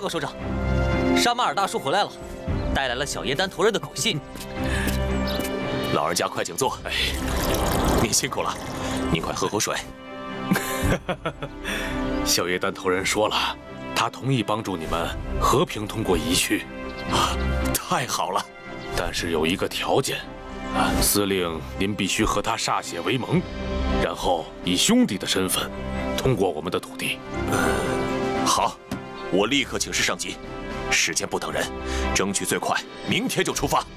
告首长，沙马尔大叔回来了，带来了小叶丹头人的口信。 老人家快请坐。哎，你辛苦了，你快喝口水。 小叶丹头人说了，他同意帮助你们和平通过仪序。 啊，太好了！ 但是有一个条件，司令您必须和他歃血为盟，然后以兄弟的身份通过我们的土地。 好，我立刻请示上级，时间不等人，争取最快明天就出发。